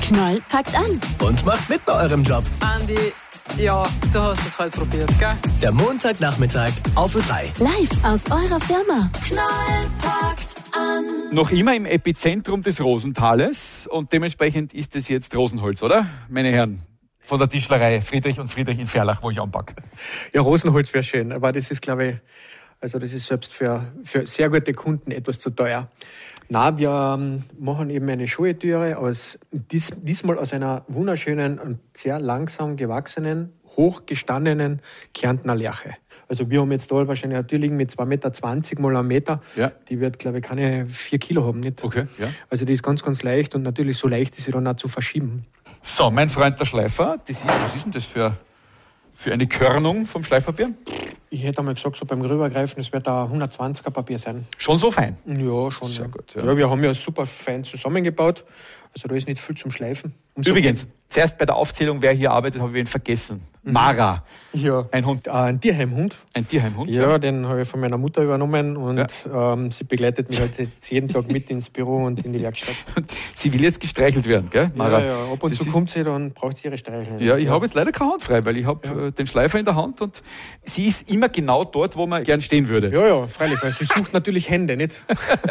Knoll packt an. Und macht mit bei eurem Job. Andi, ja, du hast es heute probiert, gell? Der Montagnachmittag auf Ö3. Live aus eurer Firma. Knoll packt an. Noch immer im Epizentrum des Rosentales und dementsprechend ist es jetzt Rosenholz, oder? Meine Herren, von der Tischlerei Friedrich und Friedrich in Ferlach, wo ich anpacke. Ja, Rosenholz wäre schön, aber das ist, glaube ich, also das ist selbst für sehr gute Kunden etwas zu teuer. Na, wir machen eben eine Schuhetüre diesmal aus einer wunderschönen und sehr langsam gewachsenen, hochgestandenen Kärntner Lärche. Also wir haben jetzt da wahrscheinlich eine Tür liegen mit 2,20 Meter mal 1 Meter. Ja. Die wird, glaube ich, keine 4 Kilo haben. Nicht? Okay, ja. Also die ist ganz, ganz leicht und natürlich so leicht ist sie dann auch zu verschieben. So, mein Freund der Schleifer, was ist denn das für eine Körnung vom Schleifpapier? Ich hätte einmal gesagt, so beim Rübergreifen, es wird ein 120er Papier sein. Schon so fein? Ja, schon. Sehr ja. gut. Ja. Ja, wir haben ja super fein zusammengebaut. Also da ist nicht viel zum Schleifen. Übrigens, zuerst bei der Aufzählung, wer hier arbeitet, habe ich ihn vergessen. Mara. Ja. Ein Hund. Ein Tierheimhund. Ein Tierheimhund? Ja, den habe ich von meiner Mutter übernommen und sie begleitet mich halt jetzt jeden Tag mit ins Büro und in die Werkstatt. Sie will jetzt gestreichelt werden, gell, Mara? Ja, ab und zu kommt sie, dann braucht sie ihre Streicheln. Ja, ich habe jetzt leider keine Hand frei, weil ich habe den Schleifer in der Hand und sie ist immer genau dort, wo man gern stehen würde. Ja, freilich, weil sie sucht natürlich Hände, nicht?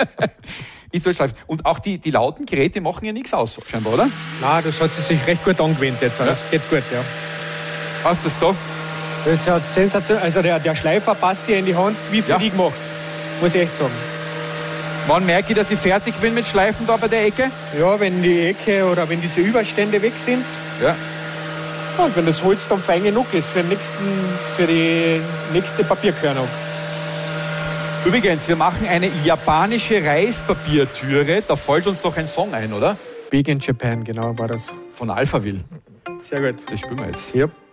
Ich tue Schleifen. Und auch die lauten Geräte machen ja nichts aus, scheinbar, oder? Nein, das hat sie sich recht gut angewöhnt jetzt. Das geht gut, ja. Hast du das so? Das ist ja sensationell. Also der Schleifer passt dir in die Hand, wie für die gemacht. Muss ich echt sagen. Wann merke ich, dass ich fertig bin mit Schleifen da bei der Ecke? Ja, wenn die Ecke oder wenn diese Überstände weg sind. Ja. Und wenn das Holz dann fein genug ist für die nächste Papierkörnung. Übrigens, wir machen eine japanische Reispapiertüre. Da fällt uns doch ein Song ein, oder? Big in Japan, genau war das. Von Alphaville. Sehr gut. Das spielen wir jetzt. Ja.